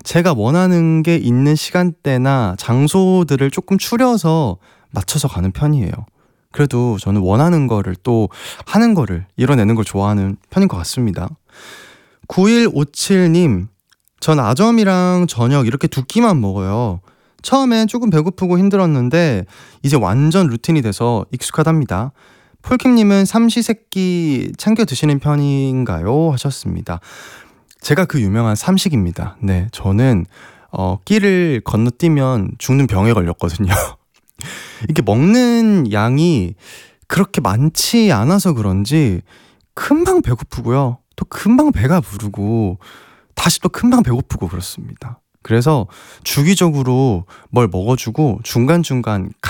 제가 원하는 게 있는 시간대나 장소들을 조금 추려서 맞춰서 가는 편이에요. 그래도 저는 원하는 거를 또 하는 거를 이뤄내는 걸 좋아하는 편인 것 같습니다. 9157님, 전 아점이랑 저녁 이렇게 두 끼만 먹어요. 처음엔 조금 배고프고 힘들었는데 이제 완전 루틴이 돼서 익숙하답니다. 폴킴님은 삼시세끼 챙겨 드시는 편인가요? 하셨습니다. 제가 그 유명한 삼식입니다. 네, 저는 끼를 건너뛰면 죽는 병에 걸렸거든요. 이게 먹는 양이 그렇게 많지 않아서 그런지 금방 배고프고요. 또 금방 배가 부르고 다시 또 금방 배고프고 그렇습니다. 그래서 주기적으로 뭘 먹어주고 중간중간